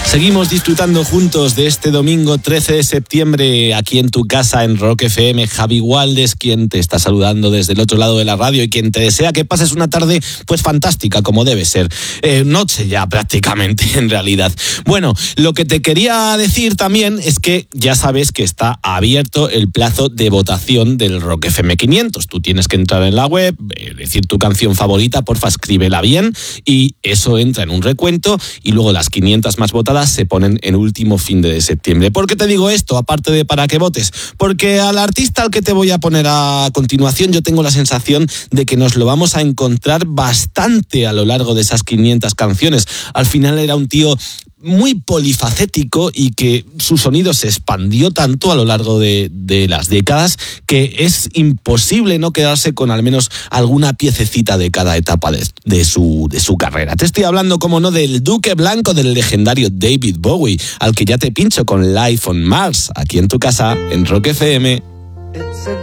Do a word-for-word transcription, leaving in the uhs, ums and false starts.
Seguimos disfrutando juntos de este domingo trece de septiembre aquí en tu casa en Rock F M. Javi Waldes, quien te está saludando desde el otro lado de la radio y quien te desea que pases una tarde pues fantástica, como debe ser. Eh, noche ya prácticamente, en realidad. Bueno, lo que te quería decir también es que ya sabes que está abierto el plazo de votación del Rock F M quinientos. Tú tienes que entrar en la web, eh, decir tu canción favorita, porfa, escríbela bien, y eso entra en un recuento y luego las quinientas más votadas se ponen en último fin de septiembre. ¿Por qué te digo esto? Aparte de para que votes. Porque al artista al que te voy a poner a continuación, yo tengo la sensación de que nos lo vamos a encontrar bastante a lo largo de esas quinientas canciones. Al final era un tío muy polifacético y que su sonido se expandió tanto a lo largo de, de las décadas que es imposible no quedarse con al menos alguna piececita de cada etapa de, de, su, de su carrera. Te estoy hablando, como no, del Duque Blanco, del legendario David Bowie, al que ya te pincho con Life on Mars, aquí en tu casa, en Rock F M.